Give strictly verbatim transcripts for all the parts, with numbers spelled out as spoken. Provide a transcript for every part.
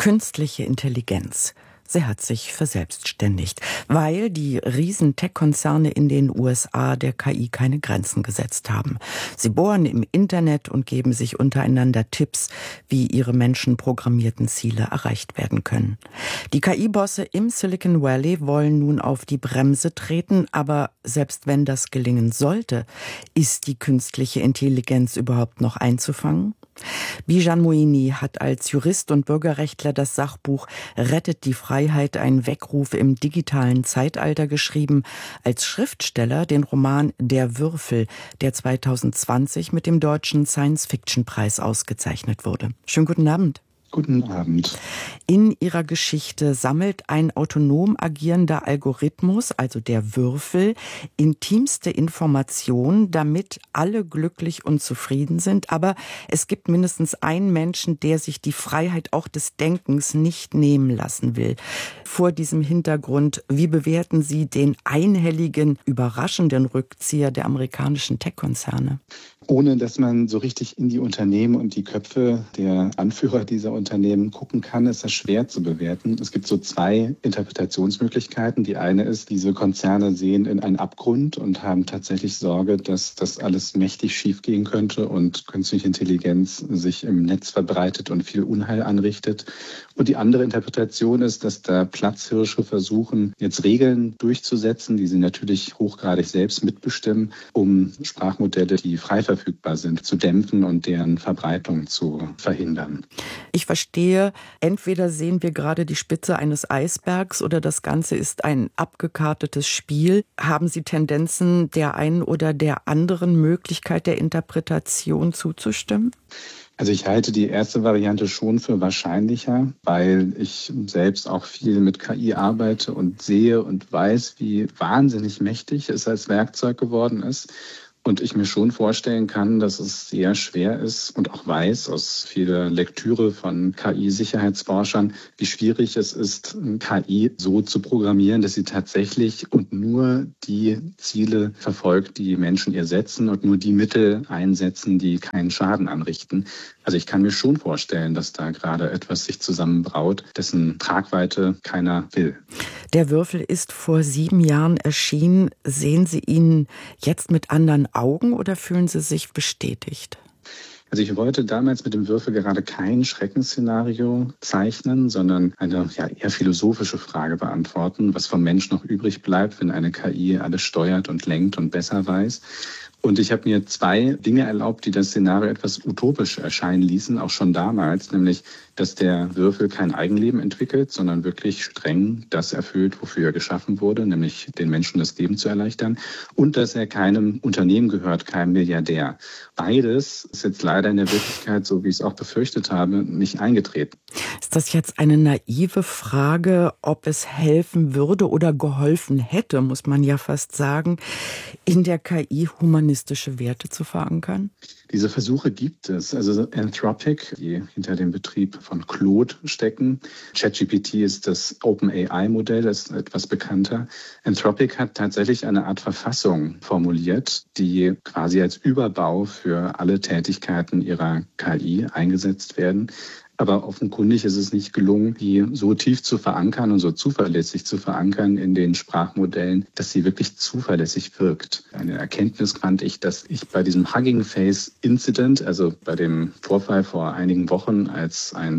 Künstliche Intelligenz. Sie hat sich verselbstständigt, weil die riesen Tech-Konzerne in den U S A der K I keine Grenzen gesetzt haben. Sie bohren im Internet und geben sich untereinander Tipps, wie ihre menschenprogrammierten Ziele erreicht werden können. Die K I-Bosse im Silicon Valley wollen nun auf die Bremse treten, aber selbst wenn das gelingen sollte, ist die künstliche Intelligenz überhaupt noch einzufangen? Bijan Moini hat als Jurist und Bürgerrechtler das Sachbuch Rettet die Freiheit, ein Weckruf im digitalen Zeitalter geschrieben, als Schriftsteller den Roman Der Würfel, der zweitausendzwanzig mit dem Deutschen Science-Fiction-Preis ausgezeichnet wurde. Schönen guten Abend. Guten Abend. In ihrer Geschichte sammelt ein autonom agierender Algorithmus, also der Würfel, intimste Informationen, damit alle glücklich und zufrieden sind. Aber es gibt mindestens einen Menschen, der sich die Freiheit auch des Denkens nicht nehmen lassen will. Vor diesem Hintergrund, wie bewerten Sie den einhelligen, überraschenden Rückzieher der amerikanischen Tech-Konzerne? Ohne dass man so richtig in die Unternehmen und die Köpfe der Anführer dieser Unternehmen gucken kann, ist das schwer zu bewerten. Es gibt so zwei Interpretationsmöglichkeiten. Die eine ist, diese Konzerne sehen in einen Abgrund und haben tatsächlich Sorge, dass das alles mächtig schiefgehen könnte und künstliche Intelligenz sich im Netz verbreitet und viel Unheil anrichtet. Und die andere Interpretation ist, dass da Platzhirsche versuchen, jetzt Regeln durchzusetzen, die sie natürlich hochgradig selbst mitbestimmen, um Sprachmodelle, die frei verfügbar sind, zu dämpfen und deren Verbreitung zu verhindern. Ich verstehe, entweder sehen wir gerade die Spitze eines Eisbergs oder das Ganze ist ein abgekartetes Spiel. Haben Sie Tendenzen der einen oder der anderen Möglichkeit der Interpretation zuzustimmen? Also ich halte die erste Variante schon für wahrscheinlicher, weil ich selbst auch viel mit K I arbeite und sehe und weiß, wie wahnsinnig mächtig es als Werkzeug geworden ist. Und ich mir schon vorstellen kann, dass es sehr schwer ist und auch weiß aus vieler Lektüre von K I-Sicherheitsforschern, wie schwierig es ist, K I so zu programmieren, dass sie tatsächlich und nur die Ziele verfolgt, die Menschen ihr setzen und nur die Mittel einsetzen, die keinen Schaden anrichten. Also ich kann mir schon vorstellen, dass da gerade etwas sich zusammenbraut, dessen Tragweite keiner will. Der Würfel ist vor sieben Jahren erschienen. Sehen Sie ihn jetzt mit anderen Augen oder fühlen Sie sich bestätigt? Also ich wollte damals mit dem Würfel gerade kein Schreckensszenario zeichnen, sondern eine ja, eher philosophische Frage beantworten, was vom Mensch noch übrig bleibt, wenn eine K I alles steuert und lenkt und besser weiß. Und ich habe mir zwei Dinge erlaubt, die das Szenario etwas utopisch erscheinen ließen, auch schon damals, nämlich, dass der Würfel kein Eigenleben entwickelt, sondern wirklich streng das erfüllt, wofür er geschaffen wurde, nämlich den Menschen das Leben zu erleichtern, und dass er keinem Unternehmen gehört, keinem Milliardär. Beides ist jetzt leider in der Wirklichkeit, so wie ich es auch befürchtet habe, nicht eingetreten. Ist das jetzt eine naive Frage, ob es helfen würde oder geholfen hätte, muss man ja fast sagen, in der K I humanistische Werte zu verankern? Diese Versuche gibt es. Also Anthropic, die hinter dem Betrieb von Claude stecken. ChatGPT ist das OpenAI-Modell, das ist etwas bekannter. Anthropic hat tatsächlich eine Art Verfassung formuliert, die quasi als Überbau für alle Tätigkeiten ihrer K I eingesetzt werden. Aber offenkundig ist es nicht gelungen, die so tief zu verankern und so zuverlässig zu verankern in den Sprachmodellen, dass sie wirklich zuverlässig wirkt. Eine Erkenntnis fand ich, dass ich bei diesem Hugging Face Incident, also bei dem Vorfall vor einigen Wochen, als ein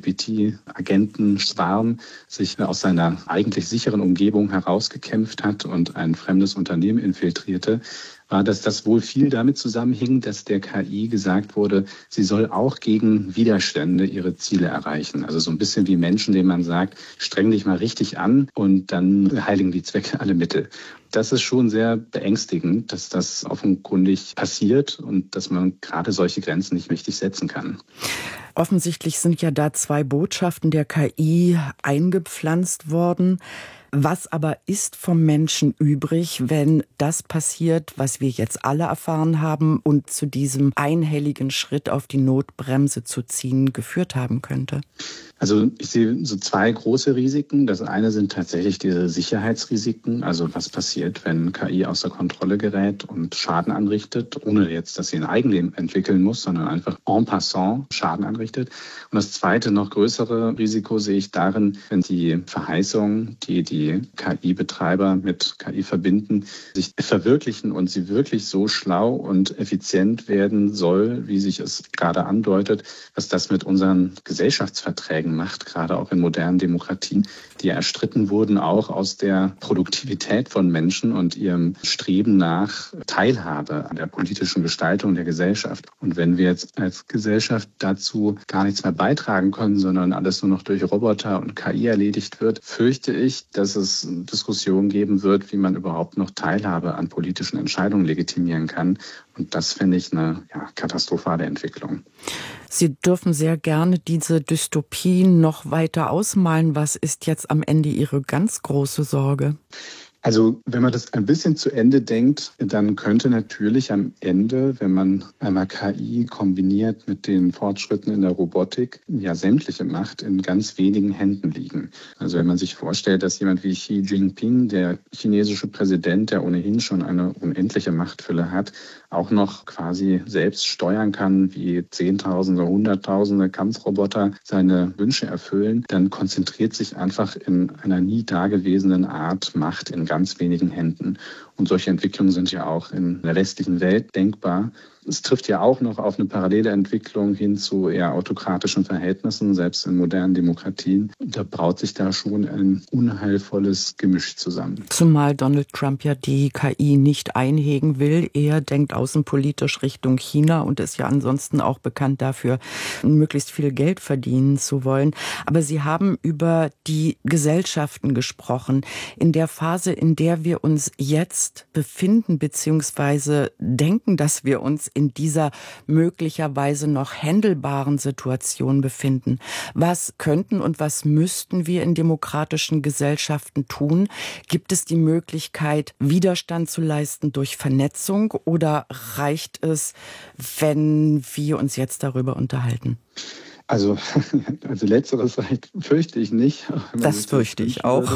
ChatGPT-Agentenschwarm sich aus seiner eigentlich sicheren Umgebung herausgekämpft hat und ein fremdes Unternehmen infiltrierte, war, dass das wohl viel damit zusammenhing, dass der K I gesagt wurde, sie soll auch gegen Widerstände ihre Ziele erreichen. Also so ein bisschen wie Menschen, denen man sagt, streng dich mal richtig an und dann heiligen die Zwecke alle Mittel. Das ist schon sehr beängstigend, dass das offenkundig passiert und dass man gerade solche Grenzen nicht richtig setzen kann. Offensichtlich sind ja da zwei Botschaften der K I eingepflanzt worden. Was aber ist vom Menschen übrig, wenn das passiert, was wir jetzt alle erfahren haben und zu diesem einhelligen Schritt auf die Notbremse zu ziehen geführt haben könnte? Also ich sehe so zwei große Risiken. Das eine sind tatsächlich diese Sicherheitsrisiken. Also was passiert, wenn K I außer Kontrolle gerät und Schaden anrichtet, ohne jetzt, dass sie ein Eigenleben entwickeln muss, sondern einfach en passant Schaden anrichtet. Und das zweite, noch größere Risiko sehe ich darin, wenn die Verheißungen, die die K I-Betreiber mit K I verbinden, sich verwirklichen und sie wirklich so schlau und effizient werden soll, wie sich es gerade andeutet, was das mit unseren Gesellschaftsverträgen macht, gerade auch in modernen Demokratien, die ja erstritten wurden, auch aus der Produktivität von Menschen und ihrem Streben nach Teilhabe an der politischen Gestaltung der Gesellschaft. Und wenn wir jetzt als Gesellschaft dazu gar nichts mehr beitragen können, sondern alles nur noch durch Roboter und K I erledigt wird, fürchte ich, dass es Diskussionen geben wird, wie man überhaupt noch Teilhabe an politischen Entscheidungen legitimieren kann. Und das finde ich eine ja, katastrophale Entwicklung. Sie dürfen sehr gerne diese Dystopien noch weiter ausmalen. Was ist jetzt am Ende Ihre ganz große Sorge? Also wenn man das ein bisschen zu Ende denkt, dann könnte natürlich am Ende, wenn man einmal K I kombiniert mit den Fortschritten in der Robotik, ja sämtliche Macht in ganz wenigen Händen liegen. Also wenn man sich vorstellt, dass jemand wie Xi Jinping, der chinesische Präsident, der ohnehin schon eine unendliche Machtfülle hat, auch noch quasi selbst steuern kann, wie Zehntausende, Hunderttausende Kampfroboter seine Wünsche erfüllen, dann konzentriert sich einfach in einer nie dagewesenen Art Macht in ganz wenigen Händen. Und solche Entwicklungen sind ja auch in der westlichen Welt denkbar. Es trifft ja auch noch auf eine parallele Entwicklung hin zu eher autokratischen Verhältnissen, selbst in modernen Demokratien. Da braut sich da schon ein unheilvolles Gemisch zusammen. Zumal Donald Trump ja die K I nicht einhegen will. Er denkt außenpolitisch Richtung China und ist ja ansonsten auch bekannt dafür, möglichst viel Geld verdienen zu wollen. Aber Sie haben über die Gesellschaften gesprochen. In der Phase, in der wir uns jetzt befinden, beziehungsweise denken, dass wir uns in dieser möglicherweise noch händelbaren Situation befinden. Was könnten und was müssten wir in demokratischen Gesellschaften tun? Gibt es die Möglichkeit, Widerstand zu leisten durch Vernetzung oder reicht es, wenn wir uns jetzt darüber unterhalten? Also, also letzteres fürchte ich nicht. Das fürchte ich auch.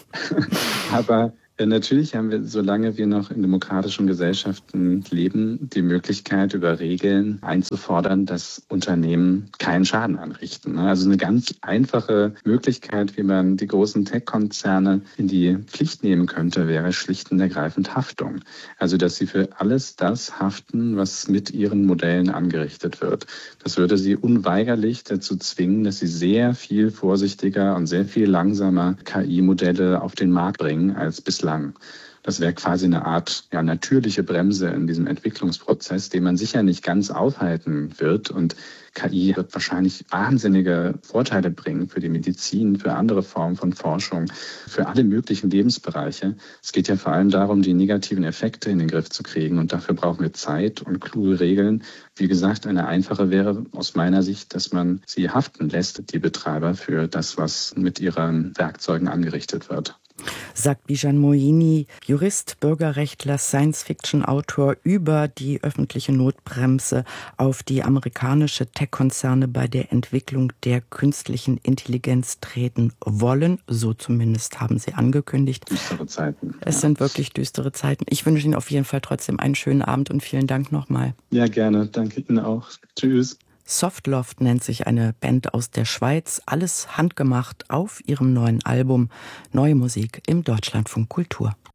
Aber natürlich haben wir, solange wir noch in demokratischen Gesellschaften leben, die Möglichkeit, über Regeln einzufordern, dass Unternehmen keinen Schaden anrichten. Also eine ganz einfache Möglichkeit, wie man die großen Tech-Konzerne in die Pflicht nehmen könnte, wäre schlicht und ergreifend Haftung. Also dass sie für alles das haften, was mit ihren Modellen angerichtet wird. Das würde sie unweigerlich dazu zwingen, dass sie sehr viel vorsichtiger und sehr viel langsamer K I-Modelle auf den Markt bringen als bislang. Das wäre quasi eine Art ja, natürliche Bremse in diesem Entwicklungsprozess, den man sicher nicht ganz aufhalten wird. Und K I wird wahrscheinlich wahnsinnige Vorteile bringen für die Medizin, für andere Formen von Forschung, für alle möglichen Lebensbereiche. Es geht ja vor allem darum, die negativen Effekte in den Griff zu kriegen. Und dafür brauchen wir Zeit und kluge Regeln. Wie gesagt, eine einfache wäre aus meiner Sicht, dass man sie haften lässt, die Betreiber, für das, was mit ihren Werkzeugen angerichtet wird. Sagt Bijan Moini, Jurist, Bürgerrechtler, Science-Fiction-Autor, über die öffentliche Notbremse auf die amerikanische Tech-Konzerne bei der Entwicklung der künstlichen Intelligenz treten wollen. So zumindest haben sie angekündigt. Düstere Zeiten. Es ja. sind wirklich düstere Zeiten. Ich wünsche Ihnen auf jeden Fall trotzdem einen schönen Abend und vielen Dank nochmal. Ja, gerne. Danke Ihnen auch. Tschüss. Softloft nennt sich eine Band aus der Schweiz, alles handgemacht auf ihrem neuen Album Neue Musik im Deutschlandfunk Kultur.